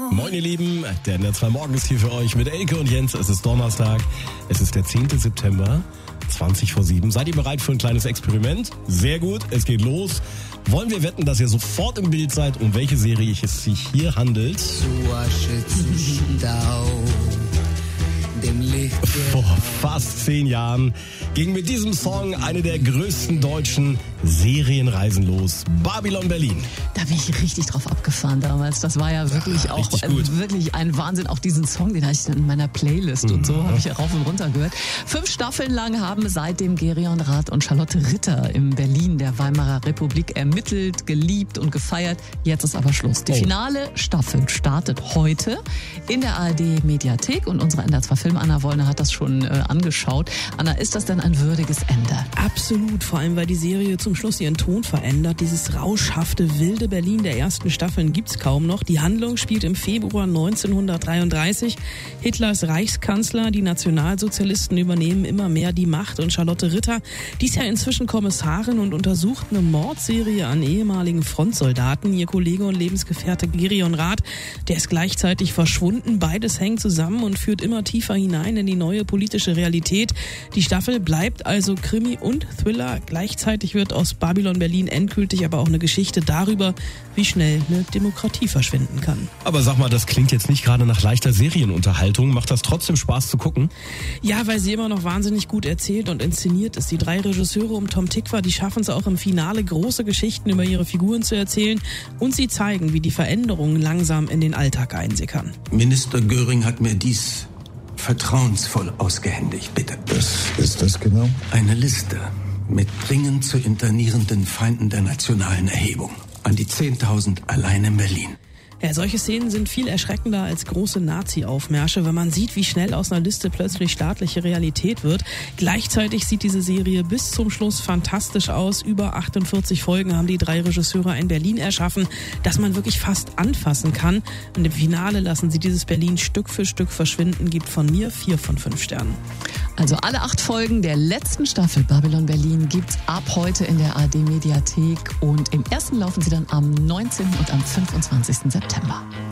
Moin ihr Lieben, der NDR 2 Morgen ist hier für euch mit Elke und Jens. Es ist Donnerstag, es ist der 10. September, 20:07. Seid ihr bereit für ein kleines Experiment? Sehr gut, es geht los. Wollen wir wetten, dass ihr sofort im Bild seid, um welche Serie es sich hier handelt? Vor fast 10 Jahren ging mit diesem Song eine der größten deutschen Serienreisen los. Babylon Berlin. Da bin ich richtig drauf abgefahren damals. Das war ja wirklich auch wirklich ein Wahnsinn. Auch diesen Song, den hatte ich in meiner Playlist und so, habe ich ja rauf und runter gehört. 5 Staffeln lang haben seitdem Gereon Rath und Charlotte Ritter im Berlin der Weimarer Republik ermittelt, geliebt und gefeiert. Jetzt ist aber Schluss. Die finale Staffel startet heute in der ARD Mediathek und unsere NDR 2 Film Anna Wollner hat das schon angeschaut. Anna, ist das denn ein würdiges Ende? Absolut, vor allem weil die Serie zum Schluss ihren Ton verändert. Dieses rauschhafte, wilde Berlin der ersten Staffeln gibt's kaum noch. Die Handlung spielt im Februar 1933. Hitlers Reichskanzler, die Nationalsozialisten übernehmen immer mehr die Macht und Charlotte Ritter, die ist ja inzwischen Kommissarin und untersucht eine Mordserie an ehemaligen Frontsoldaten. Ihr Kollege und Lebensgefährte Gereon Rath, der ist gleichzeitig verschwunden. Beides hängt zusammen und führt immer tiefer hinein in die neue politische Realität. Die Staffel bleibt also Krimi und Thriller. Gleichzeitig wird aus Babylon Berlin endgültig aber auch eine Geschichte darüber, wie schnell eine Demokratie verschwinden kann. Aber sag mal, das klingt jetzt nicht gerade nach leichter Serienunterhaltung. Macht das trotzdem Spaß zu gucken? Ja, weil sie immer noch wahnsinnig gut erzählt und inszeniert ist. Die 3 Regisseure um Tom Tykwer, die schaffen es auch im Finale, große Geschichten über ihre Figuren zu erzählen. Und sie zeigen, wie die Veränderungen langsam in den Alltag einsickern. Minister Göring hat mir dies vertrauensvoll ausgehändigt, bitte. Was ist das genau? Eine Liste mit dringend zu internierenden Feinden der nationalen Erhebung. An die 10.000 allein in Berlin. Ja, solche Szenen sind viel erschreckender als große Nazi-Aufmärsche, wenn man sieht, wie schnell aus einer Liste plötzlich staatliche Realität wird. Gleichzeitig sieht diese Serie bis zum Schluss fantastisch aus. Über 48 Folgen haben die 3 Regisseure in Berlin erschaffen, dass man wirklich fast anfassen kann. Und im Finale lassen sie dieses Berlin Stück für Stück verschwinden, gibt von mir 4 von 5 Sternen. Also alle 8 Folgen der letzten Staffel Babylon Berlin gibt's ab heute in der ARD Mediathek und im ersten laufen sie dann am 19. und am 25. September.